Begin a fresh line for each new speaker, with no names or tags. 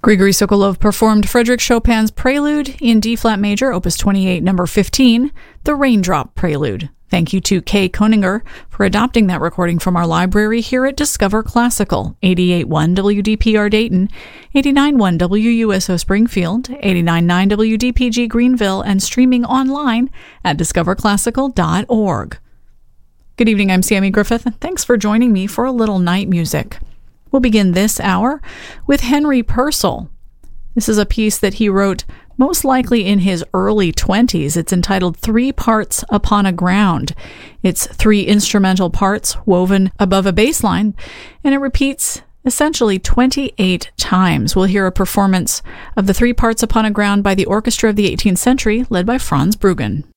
Grigory Sokolov performed Frédéric Chopin's Prelude in D-flat major, Opus 28, number 15, the Raindrop Prelude. Thank you to Kay Koninger for adopting that recording from our library here at Discover Classical, 88.1 WDPR Dayton, 89.1 WUSO Springfield, 89.9 WDPG Greenville, and streaming online at discoverclassical.org. Good evening, I'm Sammy Griffith, and thanks for joining me for a little night music. We'll begin this hour with Henry Purcell. This is a piece that he wrote most likely in his early 20s. It's entitled Three Parts Upon a Ground. It's three instrumental parts woven above a bass line, and it repeats essentially 28 times. We'll hear a performance of the Three Parts Upon a Ground by the Orchestra of the 18th Century, led by Franz Bruggen.